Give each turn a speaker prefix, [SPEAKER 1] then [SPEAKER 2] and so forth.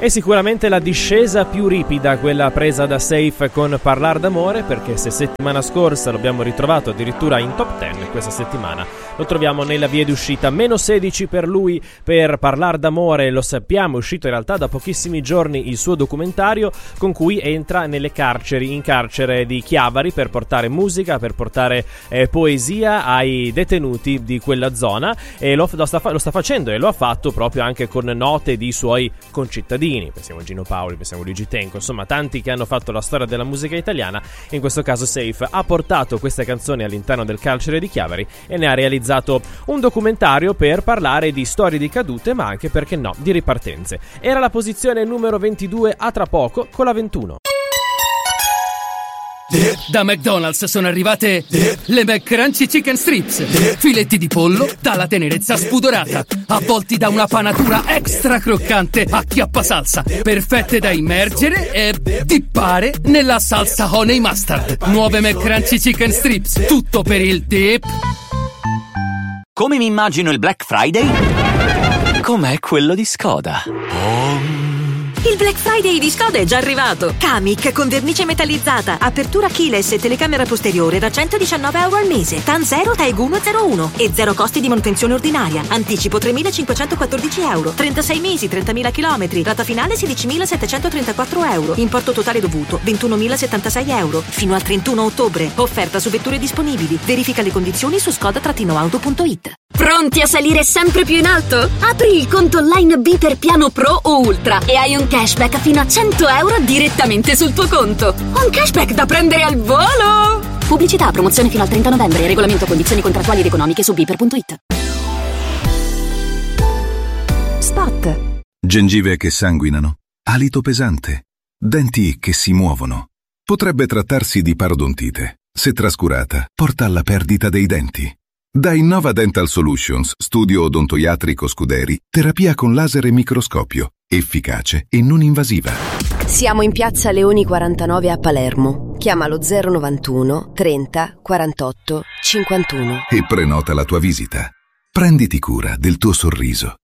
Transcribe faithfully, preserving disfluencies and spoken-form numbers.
[SPEAKER 1] È sicuramente la discesa più ripida quella presa da Safe con Parlar d'amore, perché se settimana scorsa lo abbiamo ritrovato addirittura in top dieci, questa settimana lo troviamo nella via d'uscita. Meno sedici per lui per Parlar d'amore, lo sappiamo, è uscito in realtà da pochissimi giorni il suo documentario con cui entra nelle carceri, in carcere di Chiavari, per portare musica, per portare eh, poesia ai detenuti di quella zona, e lo, lo, sta, lo sta facendo e lo ha fatto proprio anche con note di suoi concittadini. Pensiamo a Gino Paoli, pensiamo a Luigi Tenco, insomma tanti che hanno fatto la storia della musica italiana. In questo caso Safe ha portato queste canzoni all'interno del carcere di Chiavari e ne ha realizzato un documentario per parlare di storie di cadute, ma anche, perché no, di ripartenze. Era la posizione numero ventidue, a tra poco con la ventuno.
[SPEAKER 2] Da McDonald's sono arrivate le McCrunchy Chicken Strips, filetti di pollo dalla tenerezza spudorata, avvolti da una panatura extra croccante a chiappa salsa, perfette da immergere e dippare nella salsa honey mustard. Nuove McCrunchy Chicken Strips, tutto per il dip.
[SPEAKER 3] Come mi immagino il Black Friday? Com'è quello di Skoda?
[SPEAKER 4] Il Black Friday di Skoda è già arrivato. Kamiq con vernice metallizzata, apertura keyless e telecamera posteriore da centodiciannove euro al mese. TAN zero, T E G uno zero uno e zero costi di manutenzione ordinaria. Anticipo tremilacinquecentoquattordici euro, trentasei mesi, trentamila chilometri. Rata finale sedicimilasettecentotrentaquattro euro. Importo totale dovuto ventunomilasettantasei euro. Fino al trentuno ottobre. Offerta su vetture disponibili. Verifica le condizioni su skoda auto punto it.
[SPEAKER 5] Pronti a salire sempre più in alto? Apri il conto online Biter Piano Pro o Ultra e hai un cashback fino a cento euro direttamente sul tuo conto. Un cashback da prendere al volo! Pubblicità, promozione fino al trenta novembre. Regolamento, condizioni contrattuali ed economiche su biter punto it.
[SPEAKER 4] Spot.
[SPEAKER 6] Gengive che sanguinano, alito pesante, denti che si muovono. Potrebbe trattarsi di parodontite. Se trascurata, porta alla perdita dei denti. Da Innova Dental Solutions, studio odontoiatrico Scuderi, terapia con laser e microscopio, efficace e non invasiva.
[SPEAKER 7] Siamo in piazza Leoni quarantanove a Palermo. Chiama lo zero novantuno trenta quarantotto cinquantuno
[SPEAKER 6] e prenota la tua visita. Prenditi cura del tuo sorriso.